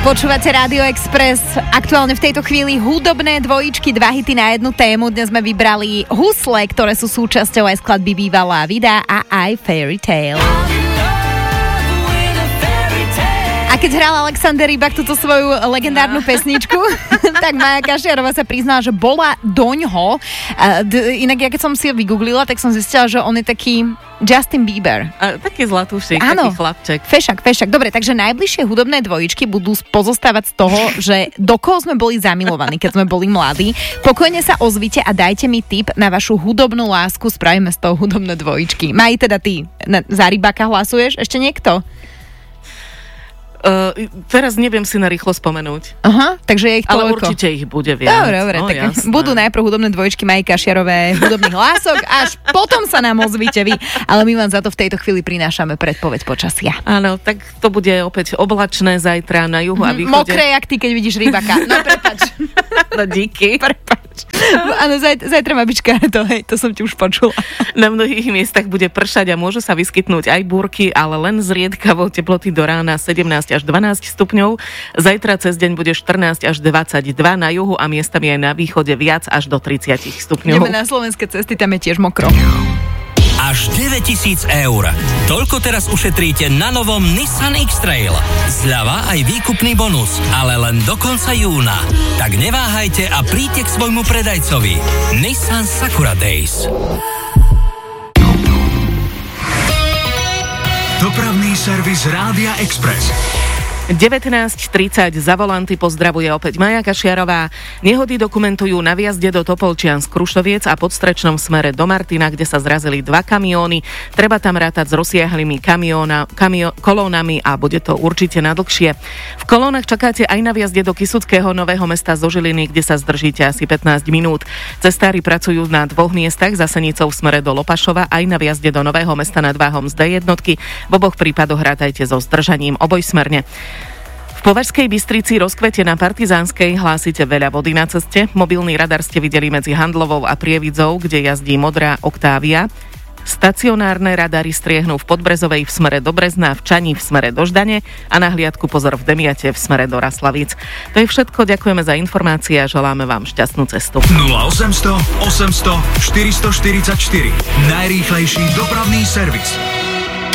Počúvate Rádio Express. Aktuálne v tejto chvíli hudobné dvojičky, 2 hity na jednu tému. Dnes sme vybrali husle, ktoré sú súčasťou aj skladby Bývalá vida a aj Fairy Tale. A keď hral Alexander Rybak túto svoju legendárnu pesničku, tak Maja Kašiarová sa priznala, že bola doňho. Inak ja keď som si ho vygooglila, tak som zistila, že on je taký Justin Bieber. Taký zlatúšik, taký chlapček. Fešak. Dobre, takže najbližšie hudobné dvojičky budú pozostávať z toho, že do koho sme boli zamilovaní, keď sme boli mladí. Pokojne sa ozvite a dajte mi tip na vašu hudobnú lásku. Spravíme z toho hudobné dvojičky. Maj, teda ty za Rybaka hlasuješ? Ešte niekto? Teraz neviem si na rýchlo spomenúť. Aha, takže je ich toľko. Ale určite ich bude viac. Dobre, tak jasné. Budú najprv hudobné dvojičky Maji Kašiarové hudobných hlások, až potom sa nám ozvíte vy. Ale my vám za to v tejto chvíli prinášame predpoveď počasia. Áno, tak to bude opäť oblačné zajtra na juhu a východe. Mokré jak ty, keď vidíš Rybaka. No prepáč. No díky. Prepáč. Áno, zajtra babička, to som ti už počula. Na mnohých miestach bude pršať a môžu sa vyskytnúť aj búrky, ale len zriedkavo, teploty do rána 17 až 12 stupňov. Zajtra cez deň bude 14 až 22 na juhu a miestami aj na východe viac až do 30 stupňov. Ideme na slovenské cesty, tam je tiež mokro. Až 9 000 eur. Toľko teraz ušetríte na novom Nissan X-Trail. Zľava aj výkupný bonus, ale len do konca júna. Tak neváhajte a príďte k svojmu predajcovi. Nissan Sakura Days. Dopravný servis Rádia Express. 19:30 za volanty pozdravuje opäť Maja Kašiarová. Nehody dokumentujú na vjazde do Topolčian z Krušoviec a podstrečnom smere do Martina, kde sa zrazili 2 kamióny. Treba tam rátať s rozsiahlými kolónami a bude to určite nadlhšie. V kolónach čakáte aj na vjazde do Kysuckého Nového Mesta zo Žiliny, kde sa zdržíte asi 15 minút. Cestári pracujú na 2 miestach za Senicou v smere do Lopašova aj na vjazde do Nového Mesta nad Váhom z D1. V oboch prípadoch rátajte so zdržaním obojsmerne. V Považskej Bystrici rozkvete na Partizánskej hlásite veľa vody na ceste. Mobilný radar ste videli medzi Handlovou a Prievidzou, kde jazdí modrá Octavia. Stacionárne radary striehnú v Podbrezovej v smere do Brezna, v Čani v smere do Ždane a na hliadku pozor v Demiate v smere do Raslavíc. To je všetko, ďakujeme za informácie a želáme vám šťastnú cestu. 0800 800 444. Najrýchlejší dopravný servis.